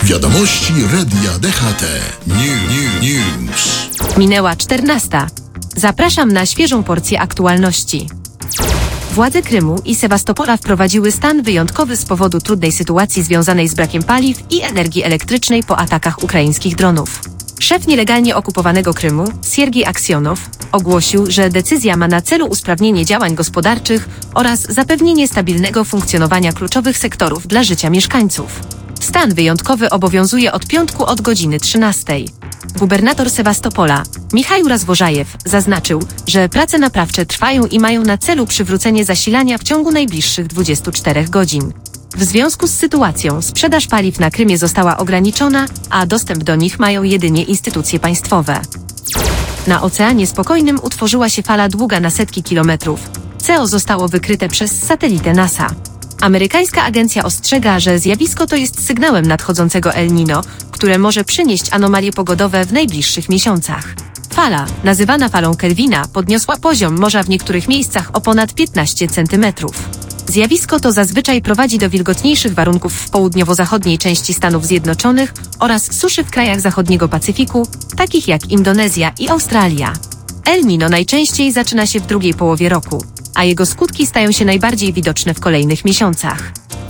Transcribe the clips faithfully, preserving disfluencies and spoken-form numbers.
Wiadomości Radia D H T. New, new, news. Minęła czternasta. Zapraszam na świeżą porcję aktualności. Władze Krymu i Sewastopola wprowadziły stan wyjątkowy z powodu trudnej sytuacji związanej z brakiem paliw i energii elektrycznej po atakach ukraińskich dronów. Szef nielegalnie okupowanego Krymu, Siergiej Aksjonow, ogłosił, że decyzja ma na celu usprawnienie działań gospodarczych oraz zapewnienie stabilnego funkcjonowania kluczowych sektorów dla życia mieszkańców. Stan wyjątkowy obowiązuje od piątku od godziny trzynastej. Gubernator Sewastopola, Michał Razwożajew, zaznaczył, że prace naprawcze trwają i mają na celu przywrócenie zasilania w ciągu najbliższych dwudziestu czterech godzin. W związku z sytuacją sprzedaż paliw na Krymie została ograniczona, a dostęp do nich mają jedynie instytucje państwowe. Na Oceanie Spokojnym utworzyła się fala długa na setki kilometrów. C O zostało wykryte przez satelitę NASA. Amerykańska agencja ostrzega, że zjawisko to jest sygnałem nadchodzącego El Niño, które może przynieść anomalie pogodowe w najbliższych miesiącach. Fala, nazywana falą Kelvina, podniosła poziom morza w niektórych miejscach o ponad piętnaście centymetrów. Zjawisko to zazwyczaj prowadzi do wilgotniejszych warunków w południowo-zachodniej części Stanów Zjednoczonych oraz suszy w krajach zachodniego Pacyfiku, takich jak Indonezja i Australia. El Niño najczęściej zaczyna się w drugiej połowie roku, a jego skutki stają się najbardziej widoczne w kolejnych miesiącach.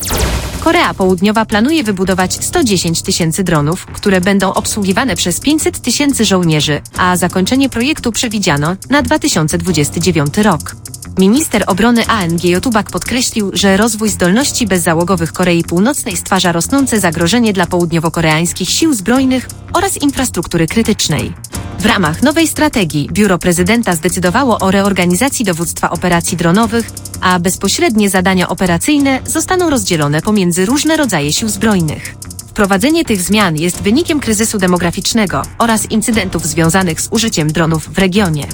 Korea Południowa planuje wybudować sto dziesięć tysięcy dronów, które będą obsługiwane przez pięćset tysięcy żołnierzy, a zakończenie projektu przewidziano na dwa tysiące dwudziesty dziewiąty rok. Minister obrony A N G Jotubak podkreślił, że rozwój zdolności bezzałogowych Korei Północnej stwarza rosnące zagrożenie dla południowo-koreańskich sił zbrojnych oraz infrastruktury krytycznej. W ramach nowej strategii biuro prezydenta zdecydowało o reorganizacji dowództwa operacji dronowych, a bezpośrednie zadania operacyjne zostaną rozdzielone pomiędzy różne rodzaje sił zbrojnych. Wprowadzenie tych zmian jest wynikiem kryzysu demograficznego oraz incydentów związanych z użyciem dronów w regionie.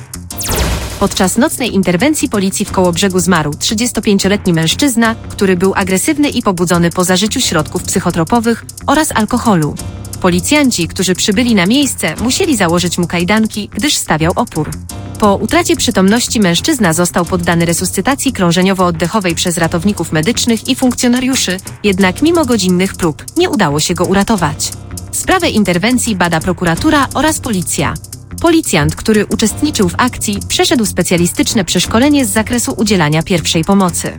Podczas nocnej interwencji policji w Kołobrzegu zmarł trzydziestopięcioletni mężczyzna, który był agresywny i pobudzony po zażyciu środków psychotropowych oraz alkoholu. Policjanci, którzy przybyli na miejsce, musieli założyć mu kajdanki, gdyż stawiał opór. Po utracie przytomności mężczyzna został poddany resuscytacji krążeniowo-oddechowej przez ratowników medycznych i funkcjonariuszy, jednak mimo godzinnych prób nie udało się go uratować. Sprawę interwencji bada prokuratura oraz policja. Policjant, który uczestniczył w akcji, przeszedł specjalistyczne przeszkolenie z zakresu udzielania pierwszej pomocy.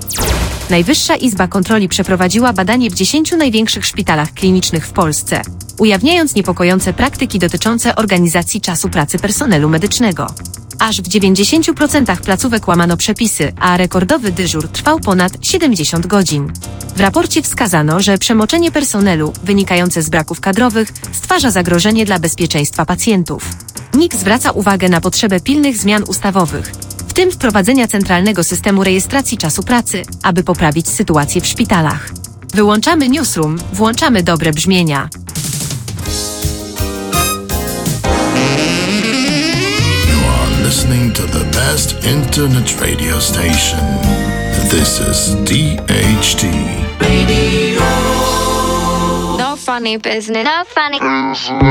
Najwyższa Izba Kontroli przeprowadziła badanie w dziesięciu największych szpitalach klinicznych w Polsce, ujawniając niepokojące praktyki dotyczące organizacji czasu pracy personelu medycznego. Aż w dziewięćdziesięciu procentach placówek łamano przepisy, a rekordowy dyżur trwał ponad siedemdziesiąt godzin. W raporcie wskazano, że przemoczenie personelu, wynikające z braków kadrowych, stwarza zagrożenie dla bezpieczeństwa pacjentów. N I K zwraca uwagę na potrzebę pilnych zmian ustawowych, w tym wprowadzenia centralnego systemu rejestracji czasu pracy, aby poprawić sytuację w szpitalach. Wyłączamy newsroom, włączamy dobre brzmienia. Listening to the best internet radio station. This is D H T Radio. No funny business. No funny.